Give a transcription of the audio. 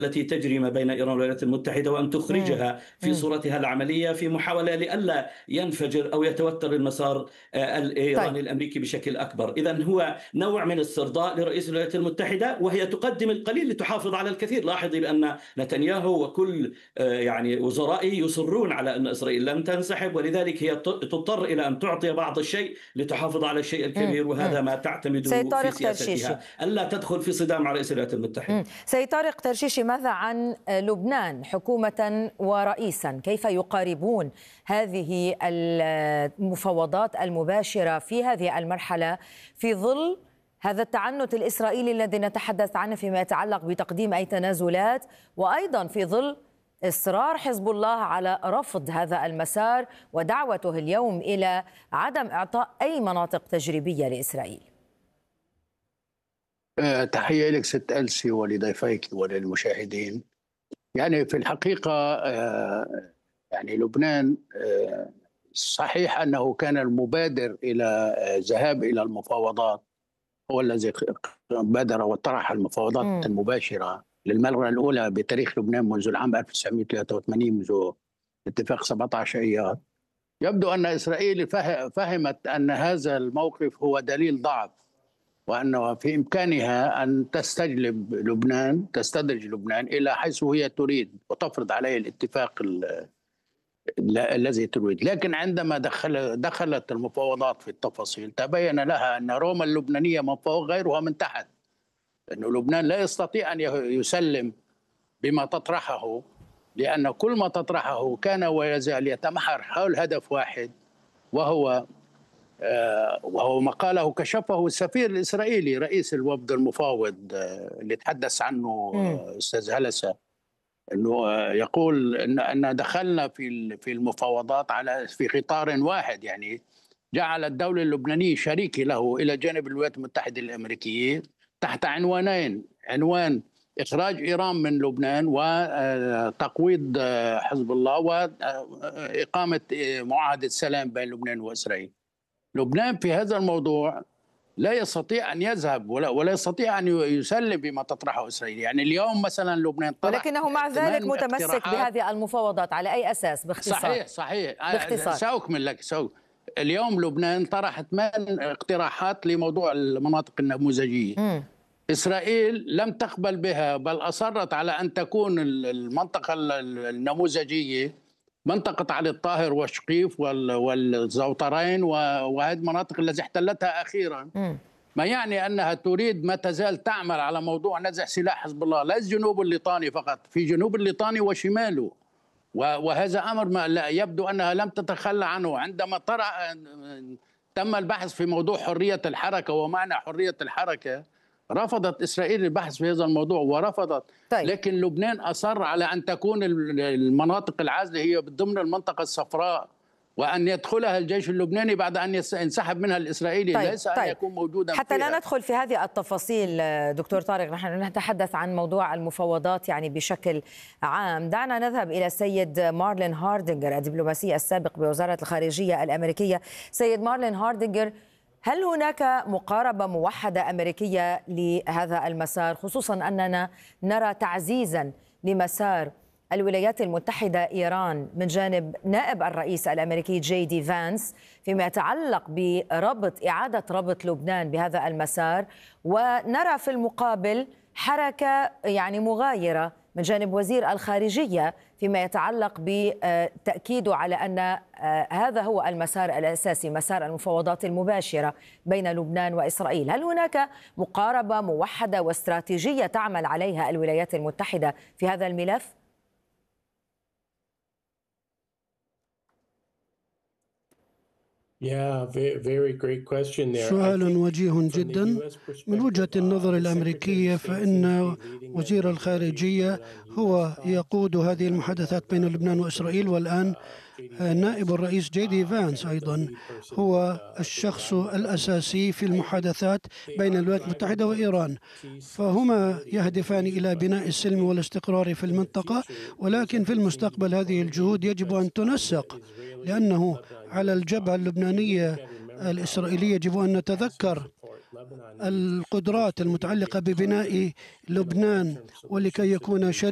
التي تجري ما بين إيران والولايات المتحدة، وأن مم. تخرجها في مم. صورتها العملية في محاولة لئلا ينفجر أو يتوتر المسار طيب. الإيراني الأمريكي بشكل أكبر. إذن هو نوع من استرضاء لرئيس الولايات المتحدة، وهي تقدم القليل لتحافظ على الكثير. لاحظي بأن نتنياهو وكل يعني وزرائه يصرون على أن إسرائيل لن تنسحب، ولذلك هي تضطر إلى أن تعطي بعض الشيء لتحافظ على الشيء الكبير، مم. وهذا ما تعتمد سيد في طارق ترشيشي. سياستها، ألا تدخل في صدام مع رئيس الولايات المتحدة. سيد طارق ترشيشي، ماذا عن لبنان حكومة ورئيسا؟ كيف يقاربون هذه المفاوضات المباشرة في هذه المرحلة في ظل هذا التعنت الإسرائيلي الذي نتحدث عنه فيما يتعلق بتقديم أي تنازلات، وأيضا في ظل إصرار حزب الله على رفض هذا المسار ودعوته اليوم إلى عدم إعطاء أي مناطق تجريبية لإسرائيل؟ تحية لك ست ألسي ولضيفيك وللمشاهدين. يعني في الحقيقة يعني لبنان صحيح أنه كان المبادر إلى ذهاب إلى المفاوضات، هو الذي بادر وطرح المفاوضات المباشرة للمرة الأولى بتاريخ لبنان منذ العام 1983، منذ اتفاق 17 أيار. يبدو أن إسرائيل فهمت أن هذا الموقف هو دليل ضعف، وأنه في إمكانها أن تستدرج لبنان إلى حيث هي تريد وتفرض عليه الاتفاق الذي تريد. لكن عندما دخلت المفاوضات في التفاصيل تبين لها أن روما اللبنانية من فوق غيرها من تحت، أن لبنان لا يستطيع أن يسلم بما تطرحه، لأن كل ما تطرحه كان ولا يزال يتمحور حول هدف واحد، وهو ما قاله كشفه السفير الإسرائيلي رئيس الوفد المفاوض اللي تحدث عنه أستاذ هلسة، أنه يقول أن دخلنا في المفاوضات في قطار واحد، يعني جعل الدولة اللبنانية شريكي له إلى جانب الولايات المتحدة الأمريكية تحت عنوانين: عنوان إخراج إيران من لبنان وتقويض حزب الله وإقامة معاهدة سلام بين لبنان وإسرائيل. لبنان في هذا الموضوع لا يستطيع أن يذهب ولا يستطيع أن يسلم بما تطرحه إسرائيل. يعني اليوم مثلا لبنان طرح، ولكنه مع ذلك متمسك بهذه المفاوضات على أي أساس؟ باختصار. صحيح باختصار. سأكمل لك. اليوم لبنان طرح 8 اقتراحات لموضوع المناطق النموذجية. إسرائيل لم تقبل بها، بل أصرت على أن تكون المنطقة النموذجية منطقة علي الطاهر وشقيف والزوطرين وهذه المناطق التي احتلتها أخيرا. ما يعني أنها تريد ما تزال تعمل على موضوع نزع سلاح حزب الله، لا الجنوب الليطاني فقط، في جنوب الليطاني وشماله، وهذا أمر ما لا يبدو أنها لم تتخلى عنه. عندما تم البحث في موضوع حرية الحركة ومعنى حرية الحركة، رفضت إسرائيل البحث في هذا الموضوع ورفضت. طيب. لكن لبنان أصر على أن تكون المناطق العازلة هي ضمن المنطقة الصفراء، وأن يدخلها الجيش اللبناني بعد أن ينسحب منها الإسرائيلي. طيب. ليس أن يكون موجودا حتى فيها. لا ندخل في هذه التفاصيل دكتور طارق، نحن نتحدث عن موضوع المفاوضات يعني بشكل عام. دعنا نذهب إلى السيد مارلين هاردينجر، الدبلوماسي السابق بوزارة الخارجية الأمريكية. سيد مارلين هاردينجر، هل هناك مقاربة موحدة أمريكية لهذا المسار، خصوصا أننا نرى تعزيزا لمسار الولايات المتحدة إيران من جانب نائب الرئيس الأمريكي جي دي فانس فيما يتعلق إعادة ربط لبنان بهذا المسار، ونرى في المقابل حركة يعني مغايرة من جانب وزير الخارجية فيما يتعلق بتأكيده على أن هذا هو المسار الأساسي، مسار المفاوضات المباشرة بين لبنان وإسرائيل؟ هل هناك مقاربة موحدة واستراتيجية تعمل عليها الولايات المتحدة في هذا الملف؟ سؤال وجيه جدا. من وجهة النظر الأمريكية فإن وزير الخارجية هو يقود هذه المحادثات بين لبنان وإسرائيل، والآن نائب الرئيس جي دي فانس أيضا هو الشخص الأساسي في المحادثات بين الولايات المتحدة وإيران، فهما يهدفان إلى بناء السلم والاستقرار في المنطقة. ولكن في المستقبل هذه الجهود يجب أن تنسق، لأنه على الجبهة اللبنانية الإسرائيلية يجب أن نتذكر القدرات المتعلقة ببناء لبنان، ولكي يكون